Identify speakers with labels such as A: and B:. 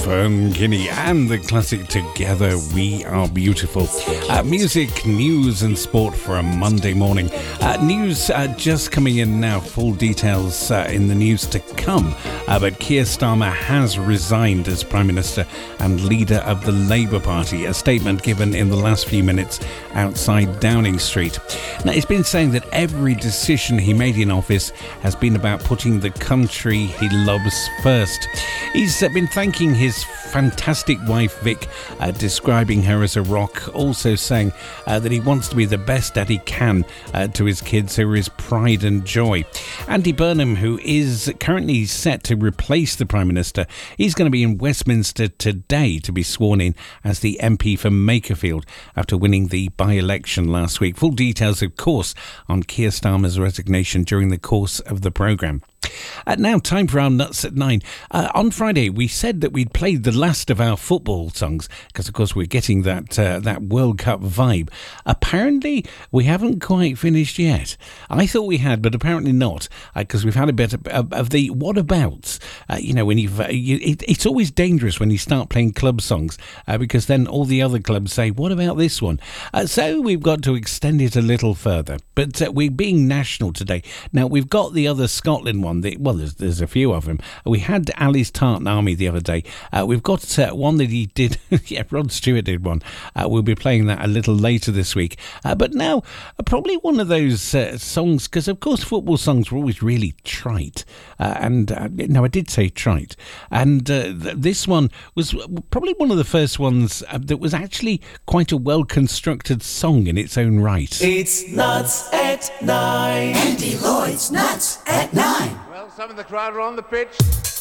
A: Fern Kinney and the classic Together We Are Beautiful. Music, news and sport for a Monday morning. News just coming in now, full details in the news to come. But Keir Starmer has resigned as Prime Minister and leader of the Labour Party, a statement given in the last few minutes outside Downing Street. Now, he's been saying that every decision he made in office has been about putting the country he loves first. He's been thanking his fantastic wife Vic, describing her as a rock, also saying that he wants to be the best dad he can to his kids, who are his pride and joy. Andy Burnham, who is currently set to replace the Prime Minister, he's going to be in Westminster today to be sworn in as the MP for Makerfield after winning the by-election last week. Full details, of course, on Keir Starmer's resignation during the course of the programme. Now, time for our Nuts at 9. On Friday, we said that we'd played the last of our football songs because, of course, we're getting that World Cup vibe. Apparently, we haven't quite finished yet. I thought we had, but apparently not, because we've had a bit of the whatabouts. When it's always dangerous when you start playing club songs because then all the other clubs say, what about this one? So we've got to extend it a little further. But we're being national today. Now, we've got the other Scotland one. There's a few of them. We had Ali's Tartan Army the other day. We've got one that he did. Yeah, Rod Stewart did one. We'll be playing that a little later this week. But now, probably one of those songs, because of course football songs were always really trite. I did say trite. And this one was probably one of the first ones that was actually quite a well-constructed song in its own right.
B: It's Nuts at 9.
C: Andy Lloyd's Nuts at 9.
D: Well, some of the crowd are on the pitch.